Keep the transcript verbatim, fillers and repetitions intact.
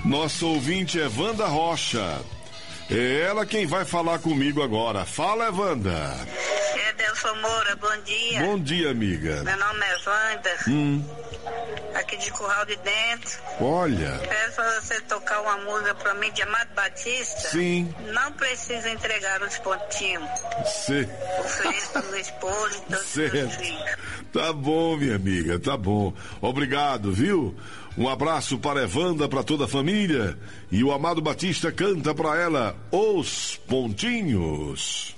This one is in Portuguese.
Nosso ouvinte é Wanda Rocha. É ela quem vai falar comigo agora. Fala, Wanda. Edelson Moura, bom dia. Bom dia, amiga. Meu nome é Wanda. Hum. Aqui de Curral de Dentro. Olha. Peço pra você tocar uma música pra mim de Amado Batista. Sim. Não precisa entregar os pontinhos. Sim. Ofereço pro meu esposo e todos os meus filhos. Tá bom, minha amiga, tá bom. Obrigado, viu? Um abraço para a Evanda, para toda a família. E o Amado Batista canta para ela Os Pontinhos.